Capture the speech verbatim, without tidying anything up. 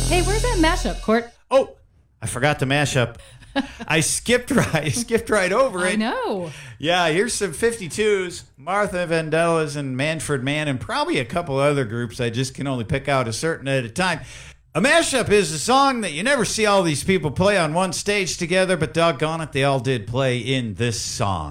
Hey, where's that mashup, Court? Oh, I forgot the mashup. I skipped right. I skipped right over it. I know. Yeah, here's some fifty-twos. Martha Vandellas and Manfred Mann, and probably a couple other groups. I just can only pick out a certain at a time. A mashup is a song that you never see all these people play on one stage together, but doggone it, they all did play in this song.